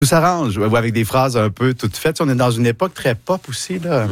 tout s'arrange, ou avec des phrases un peu toutes faites. On est dans une époque très pop aussi, là.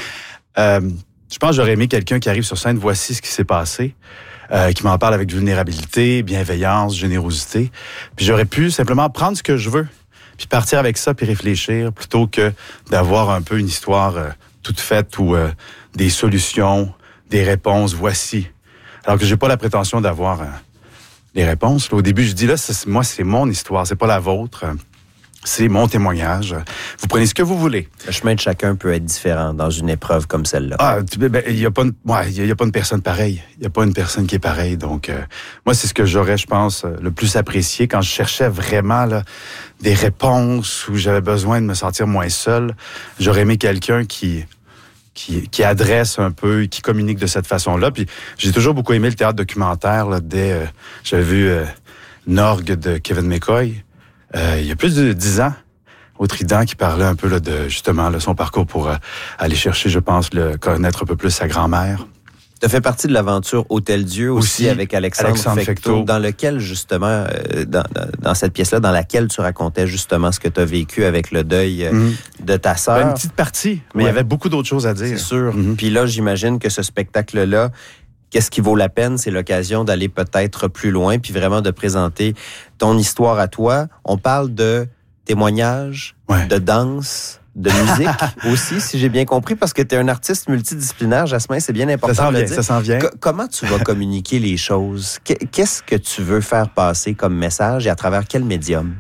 Je pense que j'aurais aimé quelqu'un qui arrive sur scène, voici ce qui s'est passé, qui m'en parle avec vulnérabilité, bienveillance, générosité. Puis j'aurais pu simplement prendre ce que je veux, puis partir avec ça, puis réfléchir, plutôt que d'avoir un peu une histoire toute faite ou des solutions, des réponses, voici. Alors que j'ai pas la prétention d'avoir les réponses. Là, au début, je dis, là, c'est mon histoire, c'est pas la vôtre. C'est mon témoignage. Vous prenez ce que vous voulez. Le chemin de chacun peut être différent dans une épreuve comme celle-là. Il y a pas une personne pareille. Il y a pas une personne qui est pareille. Donc, moi, c'est ce que j'aurais, je pense, le plus apprécié quand je cherchais vraiment là, des réponses où j'avais besoin de me sentir moins seul. J'aurais aimé quelqu'un qui adresse un peu, qui communique de cette façon-là. Puis j'ai toujours beaucoup aimé le théâtre documentaire. Là, j'avais vu Norgue de Kevin McCoy. Il y a plus de 10 ans, au Trident, qui parlait un peu là, de justement là, son parcours pour aller chercher, je pense, connaître un peu plus sa grand-mère. Tu as fait partie de l'aventure Hôtel Dieu aussi avec Alexandre Fecteau, dans lequel justement, dans cette pièce-là, dans laquelle tu racontais justement ce que tu as vécu avec le deuil de ta sœur. Une petite partie, mais il y avait beaucoup d'autres choses à dire. C'est sûr. Puis là, j'imagine que ce spectacle-là, qu'est-ce qui vaut la peine? C'est l'occasion d'aller peut-être plus loin, puis vraiment de présenter ton histoire à toi. On parle de témoignages, de danse, de musique aussi, si j'ai bien compris, parce que tu es un artiste multidisciplinaire, Jasmin, c'est bien important de le dire. Ça s'en vient. Comment tu vas communiquer les choses? Qu'est-ce que tu veux faire passer comme message et à travers quel médium?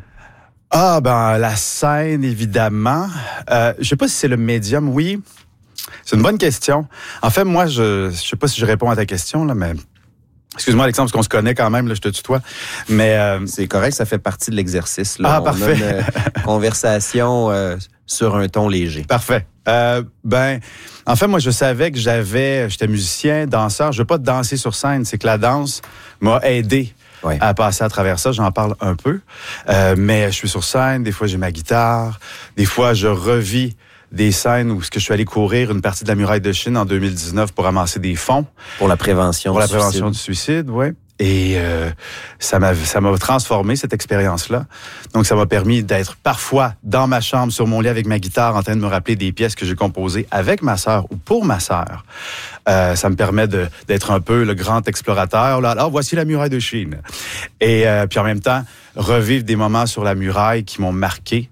La scène, évidemment. Je sais pas si c'est le médium, oui. C'est une bonne question. En fait, moi, je sais pas si je réponds à ta question, là, mais... Excuse-moi, Alexandre, parce qu'on se connaît quand même, là, je te tutoie. Mais c'est correct, ça fait partie de l'exercice. Là. Parfait. On a une conversation sur un ton léger. Parfait. En fait, moi, je savais que j'étais musicien, danseur. Je veux pas danser sur scène, c'est que la danse m'a aidé à passer à travers ça. J'en parle un peu. Mais je suis sur scène, des fois j'ai ma guitare, des fois je revis des scènes où je suis allé courir une partie de la muraille de Chine en 2019 pour ramasser des fonds. Pour la prévention du suicide, oui. Et ça m'a transformé, cette expérience-là. Donc, ça m'a permis d'être parfois dans ma chambre, sur mon lit avec ma guitare, en train de me rappeler des pièces que j'ai composées avec ma sœur ou pour ma sœur. Ça me permet d'être un peu le grand explorateur. Là. Alors, voici la muraille de Chine. Et puis, en même temps, revivre des moments sur la muraille qui m'ont marqué.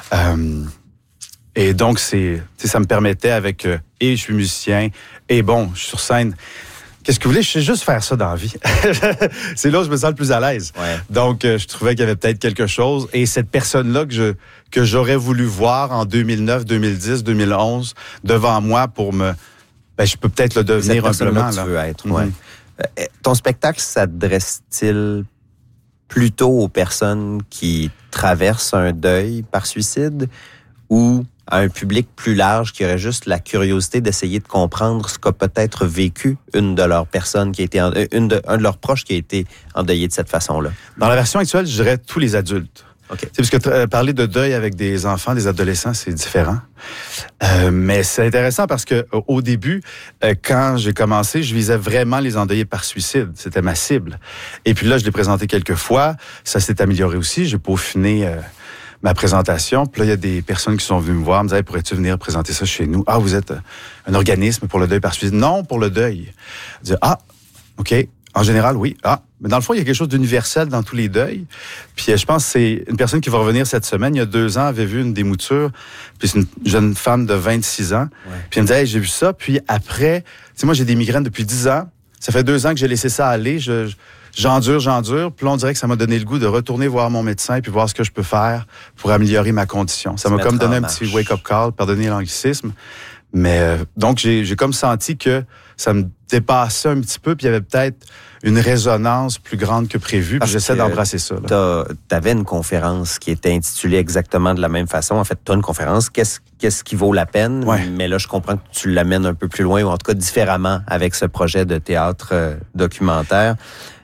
Et donc, ça me permettait avec... et je suis musicien, et bon, je suis sur scène. Qu'est-ce que vous voulez? Je sais juste faire ça dans la vie. C'est là où je me sens le plus à l'aise. Ouais. Donc, je trouvais qu'il y avait peut-être quelque chose. Et cette personne-là que j'aurais voulu voir en 2009, 2010, 2011, devant moi pour me... je peux peut-être le devenir un peu là. Tu veux être, Ton spectacle s'adresse-t-il plutôt aux personnes qui traversent un deuil par suicide ou à un public plus large qui aurait juste la curiosité d'essayer de comprendre ce qu'a peut-être vécu une de leurs personnes qui a été un de leurs proches qui a été endeuillé de cette façon-là? Dans la version actuelle, je dirais tous les adultes. Okay. Parce que parler de deuil avec des enfants, des adolescents, c'est différent. Mais c'est intéressant parce que au début, quand j'ai commencé, je visais vraiment les endeuillés par suicide. C'était ma cible. Et puis là, je l'ai présenté quelques fois. Ça s'est amélioré aussi. J'ai peaufiné ma présentation. Puis là, il y a des personnes qui sont venues me voir, me disaient, pourrais-tu venir présenter ça chez nous? Ah, vous êtes un organisme pour le deuil par suicide? Non, pour le deuil. Je dis, OK. En général, oui. Mais dans le fond, il y a quelque chose d'universel dans tous les deuils. Puis je pense que c'est une personne qui va revenir cette semaine. Il y a 2 ans, avait vu une démouture. Puis c'est une jeune femme de 26 ans. Ouais. Puis elle me disait, hey, j'ai vu ça. Puis après, tu sais, moi, j'ai des migraines depuis 10 ans. Ça fait 2 ans que j'ai laissé ça aller. J'endure. Puis là, on dirait que ça m'a donné le goût de retourner voir mon médecin puis voir ce que je peux faire pour améliorer ma condition. Ça m'a comme donné un petit wake-up call, pardonnez l'anglicisme. Mais donc, j'ai comme senti que ça me dépassait un petit peu puis il y avait peut-être une résonance plus grande que prévu. Puis j'essaie d'embrasser ça. T'avais une conférence qui était intitulée exactement de la même façon. En fait, t'as une conférence, qu'est-ce qui vaut la peine? Ouais. Mais là, je comprends que tu l'amènes un peu plus loin ou en tout cas différemment avec ce projet de théâtre documentaire.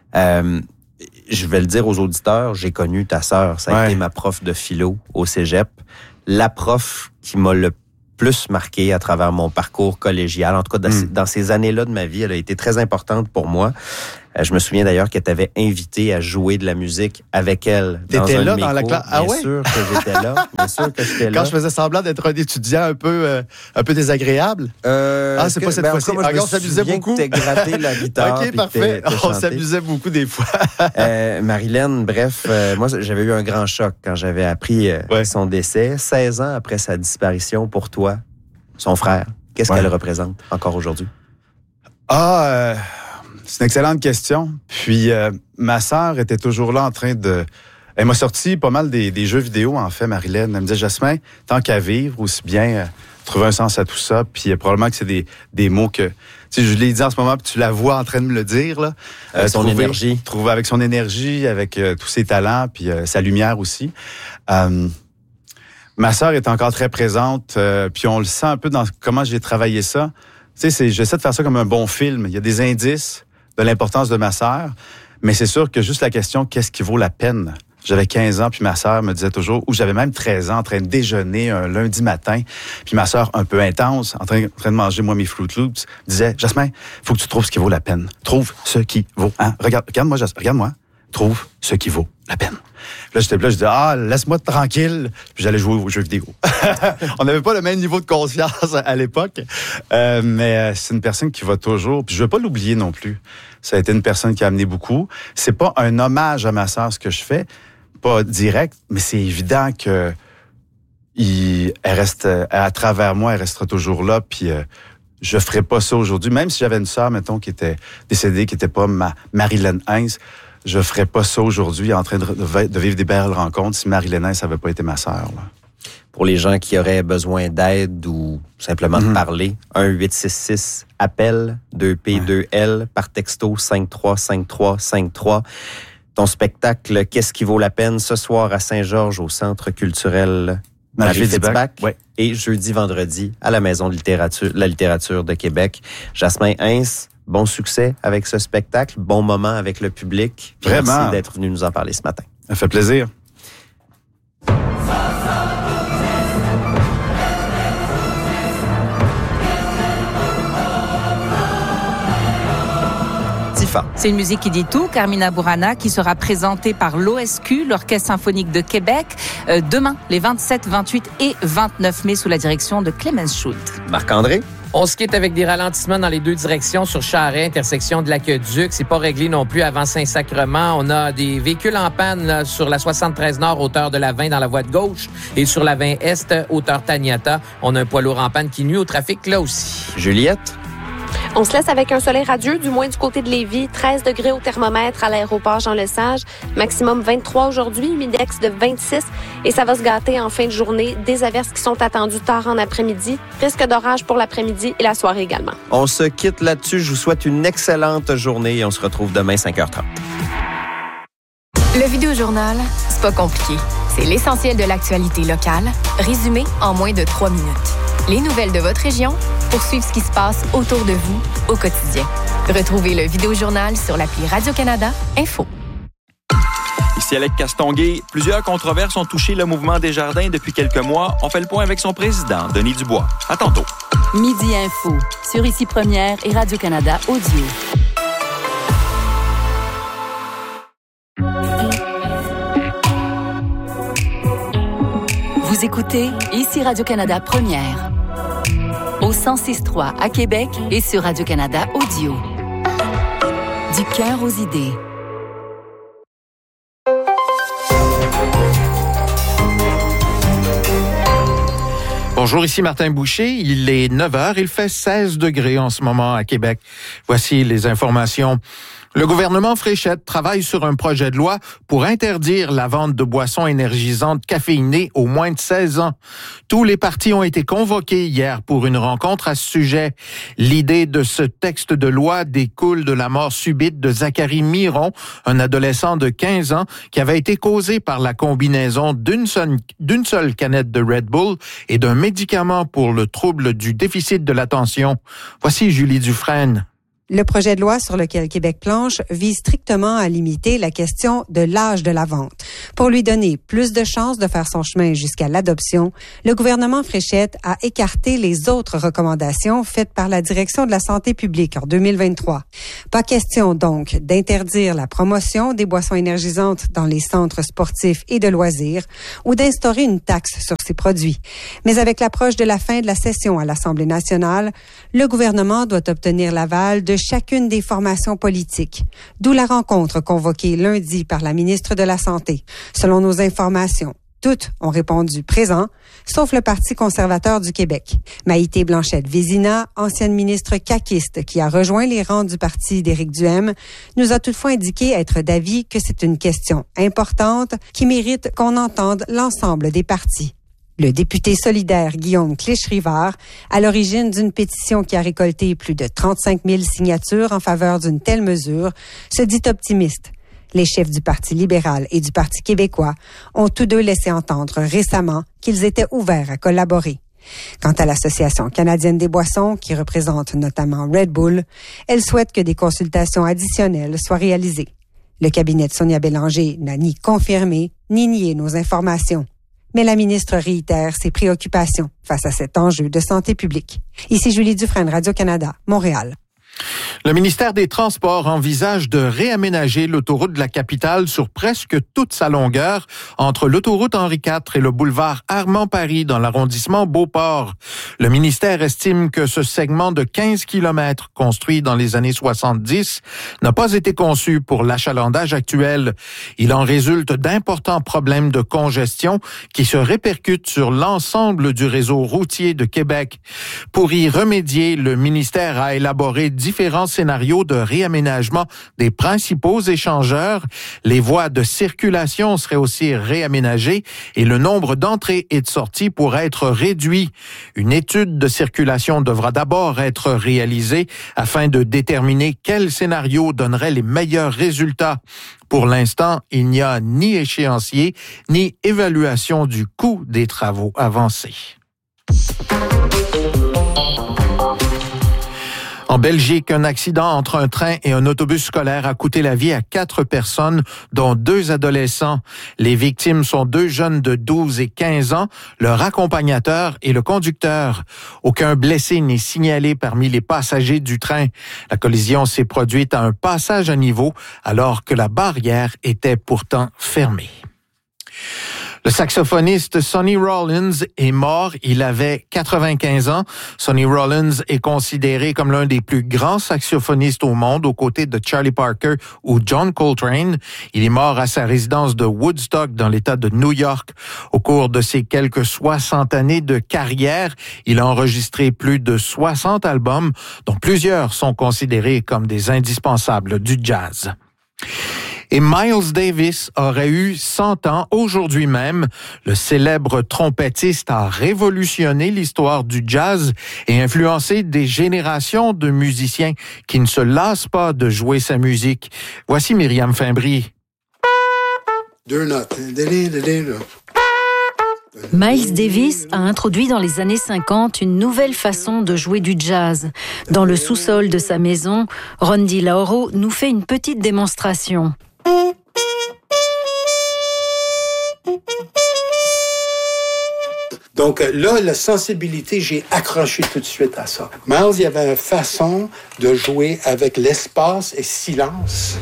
Je vais le dire aux auditeurs, j'ai connu ta sœur. Ça a été ma prof de philo au cégep. La prof qui m'a le plus marqué à travers mon parcours collégial. En tout cas, dans ces années-là de ma vie, elle a été très importante pour moi. Je me souviens d'ailleurs qu'elle t'avait invité à jouer de la musique avec elle. T'étais là dans la classe? Ah ouais? Bien sûr que j'étais là. Bien sûr que j'étais là. Quand je faisais semblant d'être un étudiant un peu désagréable? C'est pas cette fois-ci. On s'amusait beaucoup. Tu t'es gratté la guitare. OK, parfait. On s'amusait beaucoup des fois. Marilyn, bref, moi, j'avais eu un grand choc quand j'avais appris son décès. 16 ans après sa disparition, pour toi, son frère, qu'est-ce qu'elle représente encore aujourd'hui? C'est une excellente question. Puis, ma sœur était toujours là en train de... Elle m'a sorti pas mal des jeux vidéo, en fait, Marilyn. Elle me disait, Jasmin, tant qu'à vivre, aussi bien trouver un sens à tout ça. Puis, probablement que c'est des mots que... Tu sais, je l'ai dit en ce moment, puis tu la vois en train de me le dire, là. Avec son énergie. Avec son énergie, avec tous ses talents, puis sa lumière aussi. Ma sœur est encore très présente, puis on le sent un peu dans comment j'ai travaillé ça. Tu sais, j'essaie de faire ça comme un bon film. Il y a des indices de l'importance de ma sœur, mais c'est sûr que juste la question, qu'est-ce qui vaut la peine? J'avais 15 ans, puis ma sœur me disait toujours, ou j'avais même 13 ans, en train de déjeuner un lundi matin, puis ma sœur, un peu intense, en train de manger, moi, mes Fruit Loops, disait, Jasmin, faut que tu trouves ce qui vaut la peine. Trouve ce qui vaut. Hein? Regarde-moi, regarde-moi. Trouve ce qui vaut la peine. Là, j'étais là, je disais, laisse-moi tranquille. Puis j'allais jouer aux jeux vidéo. On n'avait pas le même niveau de conscience à l'époque, mais c'est une personne qui va toujours, puis je veux pas l'oublier non plus. Ça a été une personne qui a amené beaucoup. C'est pas un hommage à ma sœur, ce que je fais, pas direct, mais c'est évident que elle reste, à travers moi, elle restera toujours là, puis je ferais pas ça aujourd'hui. Même si j'avais une sœur, mettons, qui était décédée, qui était pas Marilyn Heinz, je ferais pas ça aujourd'hui en train de vivre des belles rencontres si Marilyn Heinz n'avait pas été ma sœur. Là. Pour les gens qui auraient besoin d'aide ou simplement de parler, 1-866-APPEL, 2P2L, par texto 535353. Ton spectacle « Qu'est-ce qui vaut la peine » ce soir à Saint-Georges au Centre culturel Marie-Fitzbach et jeudi, vendredi à la Maison de la littérature de Québec. Jasmin Heinz, bon succès avec ce spectacle, bon moment avec le public. Vraiment. Merci d'être venu nous en parler ce matin. Ça fait plaisir. C'est une musique qui dit tout. Carmina Burana qui sera présentée par l'OSQ, l'Orchestre symphonique de Québec, demain, les 27, 28 et 29 mai, sous la direction de Clémence Schult. Marc-André? On se quitte avec des ralentissements dans les deux directions sur Charest, intersection de l'Aqueduc. C'est pas réglé non plus avant Saint-Sacrement. On a des véhicules en panne là, sur la 73 Nord, hauteur de la 20 dans la voie de gauche. Et sur la 20 Est, hauteur Taniata, on a un poids lourd en panne qui nuit au trafic là aussi. Juliette? On se laisse avec un soleil radieux, du moins du côté de Lévis. 13 degrés au thermomètre à l'aéroport Jean-Lesage. Maximum 23 aujourd'hui, humidex de 26. Et ça va se gâter en fin de journée. Des averses qui sont attendues tard en après-midi. Risque d'orage pour l'après-midi et la soirée également. On se quitte là-dessus. Je vous souhaite une excellente journée et on se retrouve demain 5h30. Le Vidéojournal, c'est pas compliqué. C'est l'essentiel de l'actualité locale, résumé en moins de 3 minutes. Les nouvelles de votre région pour suivre ce qui se passe autour de vous au quotidien. Retrouvez le Vidéojournal sur l'appli Radio-Canada Info. Ici Alec Castonguay. Plusieurs controverses ont touché le mouvement Desjardins depuis quelques mois. On fait le point avec son président, Denis Dubois. À tantôt. Midi Info, sur Ici Première et Radio-Canada Audio. Vous écoutez Ici Radio-Canada Première. Au 106.3 à Québec et sur Radio-Canada Audio. Du cœur aux idées. Bonjour, ici Martin Boucher. Il est 9h. Il fait 16 degrés en ce moment à Québec. Voici les informations. Le gouvernement Fréchette travaille sur un projet de loi pour interdire la vente de boissons énergisantes caféinées aux moins de 16 ans. Tous les partis ont été convoqués hier pour une rencontre à ce sujet. L'idée de ce texte de loi découle de la mort subite de Zachary Miron, un adolescent de 15 ans qui avait été causé par la combinaison d'une seule canette de Red Bull et d'un médicament pour le trouble du déficit de l'attention. Voici Julie Dufresne. Le projet de loi sur lequel Québec planche vise strictement à limiter la question de l'âge de la vente. Pour lui donner plus de chances de faire son chemin jusqu'à l'adoption, le gouvernement Fréchette a écarté les autres recommandations faites par la Direction de la santé publique en 2023. Pas question donc d'interdire la promotion des boissons énergisantes dans les centres sportifs et de loisirs ou d'instaurer une taxe sur ces produits. Mais avec l'approche de la fin de la session à l'Assemblée nationale, le gouvernement doit obtenir l'aval de chacune des formations politiques, d'où la rencontre convoquée lundi par la ministre de la Santé. Selon nos informations, toutes ont répondu présent, sauf le Parti conservateur du Québec. Maïté Blanchette-Vézina, ancienne ministre caquiste qui a rejoint les rangs du parti d'Éric Duhaime, nous a toutefois indiqué être d'avis que c'est une question importante qui mérite qu'on entende l'ensemble des partis. Le député solidaire Guillaume Clich-Rivard, à l'origine d'une pétition qui a récolté plus de 35 000 signatures en faveur d'une telle mesure, se dit optimiste. Les chefs du Parti libéral et du Parti québécois ont tous deux laissé entendre récemment qu'ils étaient ouverts à collaborer. Quant à l'Association canadienne des boissons, qui représente notamment Red Bull, elle souhaite que des consultations additionnelles soient réalisées. Le cabinet de Sonia Bélanger n'a ni confirmé ni nié nos informations. Mais la ministre réitère ses préoccupations face à cet enjeu de santé publique. Ici Julie Dufresne, Radio-Canada, Montréal. Le ministère des Transports envisage de réaménager l'autoroute de la capitale sur presque toute sa longueur entre l'autoroute Henri IV et le boulevard Armand-Paris dans l'arrondissement Beauport. Le ministère estime que ce segment de 15 km construit dans les années 70 n'a pas été conçu pour l'achalandage actuel. Il en résulte d'importants problèmes de congestion qui se répercutent sur l'ensemble du réseau routier de Québec. Pour y remédier, le ministère a élaboré différents scénarios de réaménagement des principaux échangeurs. Les voies de circulation seraient aussi réaménagées et le nombre d'entrées et de sorties pourrait être réduit. Une étude de circulation devra d'abord être réalisée afin de déterminer quel scénario donnerait les meilleurs résultats. Pour l'instant, il n'y a ni échéancier ni évaluation du coût des travaux avancés. En Belgique, un accident entre un train et un autobus scolaire a coûté la vie à 4 personnes, dont 2 adolescents. Les victimes sont 2 jeunes de 12 et 15 ans, leur accompagnateur et le conducteur. Aucun blessé n'est signalé parmi les passagers du train. La collision s'est produite à un passage à niveau alors que la barrière était pourtant fermée. Le saxophoniste Sonny Rollins est mort. Il avait 95 ans. Sonny Rollins est considéré comme l'un des plus grands saxophonistes au monde, aux côtés de Charlie Parker ou John Coltrane. Il est mort à sa résidence de Woodstock, dans l'État de New York. Au cours de ses quelques 60 années de carrière, il a enregistré plus de 60 albums, dont plusieurs sont considérés comme des indispensables du jazz. Et Miles Davis aurait eu 100 ans aujourd'hui même. Le célèbre trompettiste a révolutionné l'histoire du jazz et influencé des générations de musiciens qui ne se lassent pas de jouer sa musique. Voici Myriam Fimbry. 2 notes. Miles Davis a introduit dans les années 50 une nouvelle façon de jouer du jazz. Dans le sous-sol de sa maison, Rondi Lauro nous fait une petite démonstration. Donc là, la sensibilité, j'ai accroché tout de suite à ça. Miles, il y avait une façon de jouer avec l'espace et silence.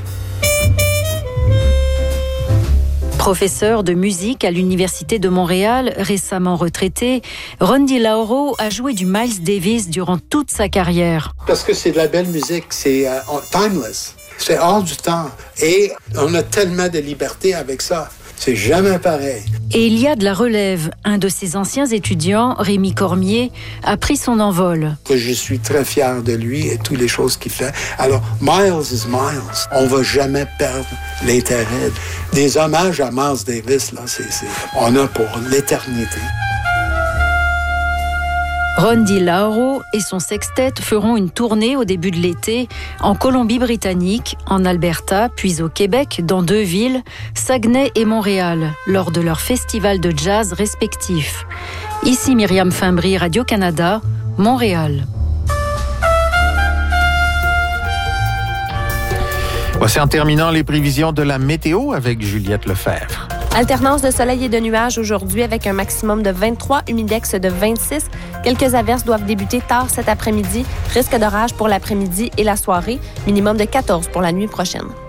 Professeur de musique à l'Université de Montréal, récemment retraité, Rondi Lauro a joué du Miles Davis durant toute sa carrière. Parce que c'est de la belle musique, c'est timeless. C'est hors du temps. Et on a tellement de liberté avec ça. C'est jamais pareil. Et il y a de la relève. Un de ses anciens étudiants, Rémi Cormier, a pris son envol. Je suis très fier de lui et toutes les choses qu'il fait. Alors, Miles is Miles. On va jamais perdre l'intérêt. Des hommages à Miles Davis, là, on a pour l'éternité. Rondi Lauro et son sextet feront une tournée au début de l'été en Colombie-Britannique, en Alberta, puis au Québec, dans 2 villes, Saguenay et Montréal, lors de leurs festivals de jazz respectifs. Ici Myriam Fimbry, Radio-Canada, Montréal. Voici en terminant les prévisions de la météo avec Juliette Lefebvre. Alternance de soleil et de nuages aujourd'hui avec un maximum de 23, humidex de 26. Quelques averses doivent débuter tard cet après-midi. Risque d'orage pour l'après-midi et la soirée. Minimum de 14 pour la nuit prochaine.